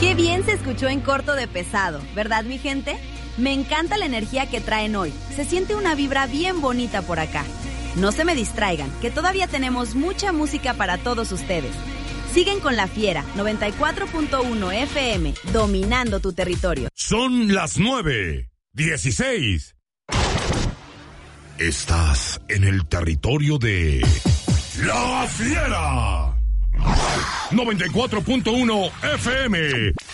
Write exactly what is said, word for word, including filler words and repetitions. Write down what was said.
Qué bien se escuchó en corto de pesado, ¿verdad, mi gente? Me encanta la energía que traen hoy. Se siente una vibra bien bonita por acá. No se me distraigan, que todavía tenemos mucha música para todos ustedes. Siguen con La Fiera, noventa y cuatro punto uno F M, dominando tu territorio. Son las nueve, dieciséis. Estás en el territorio de La Fiera. noventa y cuatro punto uno F M,